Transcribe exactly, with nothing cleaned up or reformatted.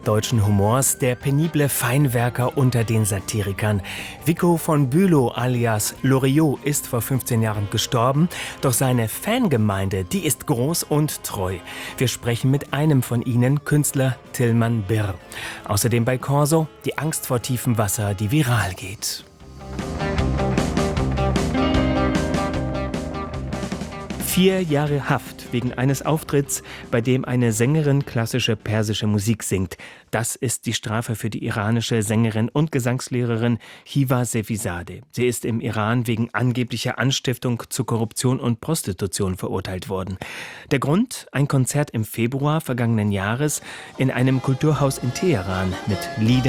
deutschen Humors, der penible Feinwerker unter den Satirikern. Vico von Bülow alias Loriot ist vor fünfzehn Jahren gestorben, doch seine Fangemeinde, die ist groß und treu. Wir sprechen mit einem von ihnen, Künstler Tilman Birr. Außerdem bei Corso die Angst vor tiefem Wasser, die viral geht. Vier Jahre Haft wegen eines Auftritts, bei dem eine Sängerin klassische persische Musik singt. Das ist die Strafe für die iranische Sängerin und Gesangslehrerin Hiva Sefizadeh. Sie ist im Iran wegen angeblicher Anstiftung zu Korruption und Prostitution verurteilt worden. Der Grund? Ein Konzert im Februar vergangenen Jahres in einem Kulturhaus in Teheran mit Liedern